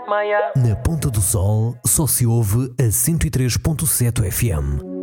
Na Ponta do Sol só se ouve a 103.7 FM.